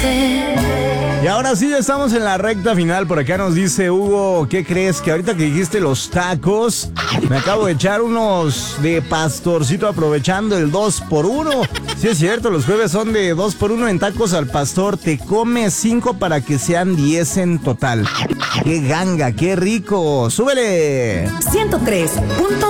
Y ahora sí, ya estamos en la recta final. Por acá nos dice Hugo, ¿qué crees? Que ahorita que dijiste los tacos, me acabo de echar unos de pastorcito aprovechando el 2x1. Sí es cierto, los jueves son de 2x1 en tacos al pastor. Te comes 5 para que sean 10 en total. ¡Qué ganga, qué rico! ¡Súbele! 103.9